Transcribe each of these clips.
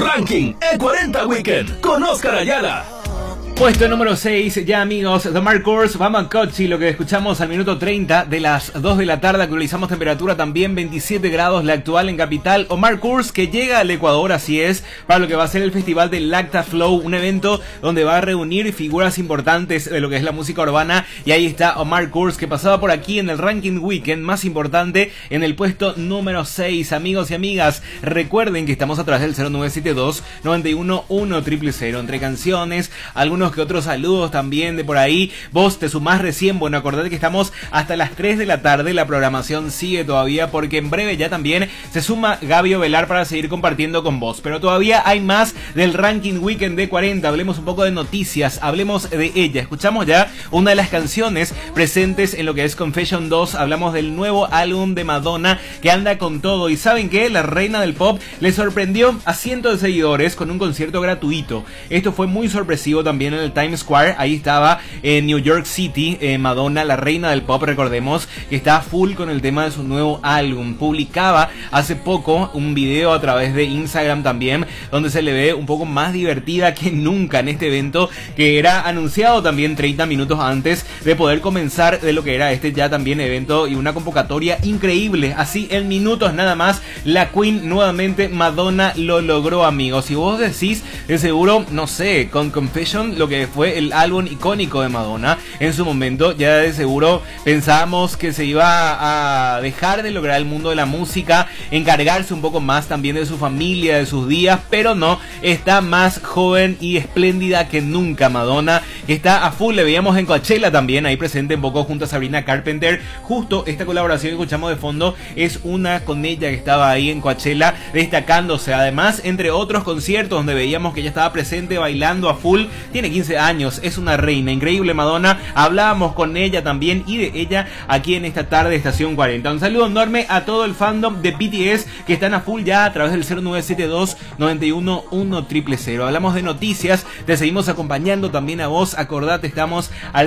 Ranking E40 Weekend con Oscar Ayala. Puesto número 6, ya amigos, The Mark Kors, Bamakochi, lo que escuchamos al minuto 30 de las 2 de la tarde, actualizamos temperatura también 27 grados, la actual en capital. Omar Kurz que llega al Ecuador, así es, para lo que va a ser el festival de Lacta Flow, un evento donde va a reunir figuras importantes de lo que es la música urbana, y ahí está Omar Kurz que pasaba por aquí en el Ranking Weekend más importante en el puesto número 6, amigos y amigas. Recuerden que estamos a través del 0972-91-1000, entre canciones, algunos que otros saludos también de por ahí. Vos te sumás recién, bueno, acordate que estamos hasta las 3 de la tarde, la programación sigue todavía porque en breve ya también se suma Gabio Velar para seguir compartiendo con vos, pero todavía hay más del Ranking Weekend de 40, hablemos un poco de noticias, hablemos de ella, escuchamos ya una de las canciones presentes en lo que es Confession 2, hablamos del nuevo álbum de Madonna que anda con todo, y ¿saben qué? La reina del pop le sorprendió a cientos de seguidores con un concierto gratuito, esto fue muy sorpresivo también en el Times Square. Ahí estaba en New York City, Madonna, la reina del pop, recordemos que está full con el tema de su nuevo álbum. Publicaba hace poco un video a través de Instagram también, donde se le ve un poco más divertida que nunca en este evento, que era anunciado también 30 minutos antes de poder comenzar de lo que era este ya también evento, y una convocatoria increíble. Así en minutos nada más, la Queen nuevamente, Madonna, lo logró, amigos. Si vos decís, de seguro, no sé, con Confession, lo que fue el álbum icónico de Madonna en su momento, ya de seguro pensábamos que se iba a dejar de lograr el mundo de la música, encargarse un poco más también de su familia, de sus días, pero no, está más joven y espléndida que nunca Madonna, está a full. Le veíamos en Coachella también, ahí presente un poco junto a Sabrina Carpenter. Justo esta colaboración que escuchamos de fondo es una con ella que estaba ahí en Coachella destacándose, además entre otros conciertos donde veíamos que ella estaba presente bailando a full. Tiene 15 años, es una reina, increíble Madonna. Hablábamos con ella también y de ella aquí en esta tarde de Estación 40. Un saludo enorme a todo el fandom de BTS que están a full ya a través del 0972-91-1000. Hablamos de noticias, te seguimos acompañando también a vos. Acordate, estamos al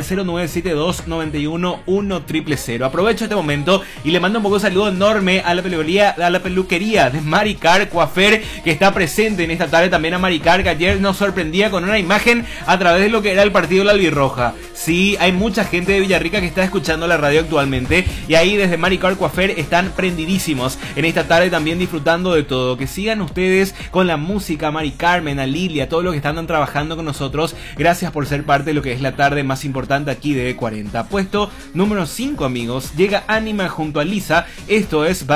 0972-91-1000. Aprovecho este momento y le mando un poco de saludo enorme a la peluquería de Mari Carr Coafer, que está presente en esta tarde. También a Mari Carr, que ayer nos sorprendía con una imagen a través de lo que era el partido de la albirroja. Sí, hay mucha gente de Villarrica que está escuchando la radio actualmente, y ahí desde Mari Carr Coafer están prendidísimos en esta tarde también disfrutando de todo. Que sigan ustedes con la música, Mari Carmen, a Lilia, todos los que están trabajando con nosotros. Gracias por ser parte de lo que es la tarde más importante aquí de E40. Puesto número 5, amigos, llega Anima junto a Lisa. Esto es